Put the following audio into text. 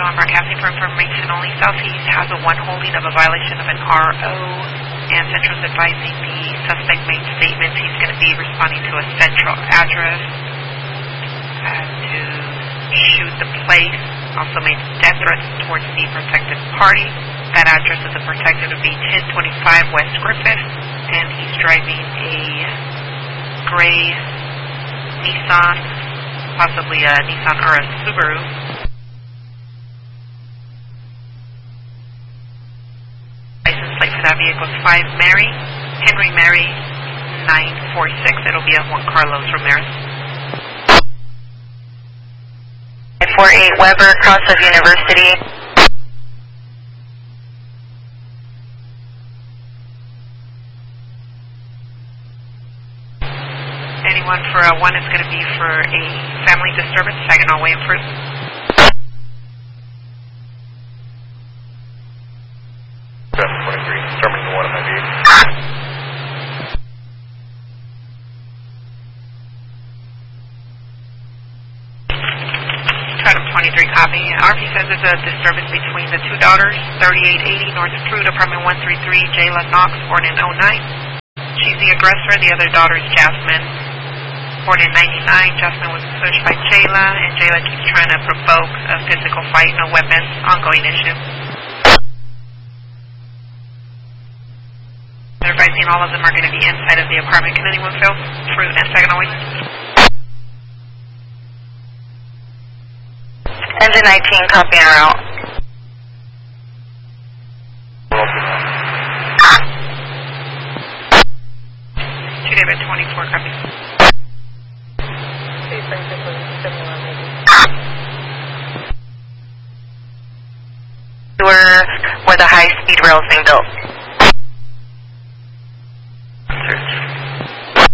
I'm broadcasting for information only. Southeast has a one holding of a violation of an RO, and Central's advising the suspect made statements. He's going to be responding to a Central address to shoot the place. Also made death threats towards the protected party. That address is a protected would be 1025 West Griffith, and he's driving a gray Nissan, possibly a Nissan or a Subaru. License plate for that vehicle is 5 Mary, Henry Mary 946. It'll be at Juan Carlos Ramirez. 48 Weber, cross of University. Anyone for a 1 is going to be for a family disturbance, Saginaw Way and Fruit. Determining the 1 of my vehicles. Item 23 copy. RP says there's a disturbance between the two daughters, 3880 North Fruit, apartment 133, Jayla Knox, born in 09. She's the aggressor. The other daughter is Jasmine, born in 99. Jasmine was pushed by Jayla, and Jayla keeps trying to provoke a physical fight, no weapons, ongoing issue. They're advising all of them are going to be inside of the apartment. Can anyone fill Fruit and Saginaw Way? Engine 19, copy en route. David 24, copy. Where the high-speed rail is being built.